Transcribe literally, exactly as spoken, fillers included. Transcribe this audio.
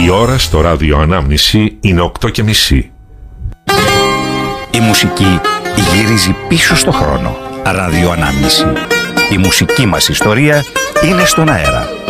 Η ώρα στο ράδιο Ανάμνηση είναι οκτώ και μισή. Η μουσική γυρίζει πίσω στο χρόνο. Ράδιο Ανάμνηση. Η μουσική μας ιστορία είναι στον αέρα.